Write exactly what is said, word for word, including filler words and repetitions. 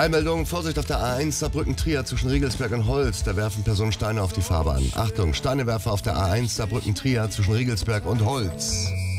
Eilmeldung, Vorsicht auf der A eins Saarbrücken-Trier zwischen Riegelsberg und Holz. Da werfen Personen Steine auf die Fahrbahn. Achtung, Steinewerfer auf der A eins Saarbrücken-Trier zwischen Riegelsberg und Holz.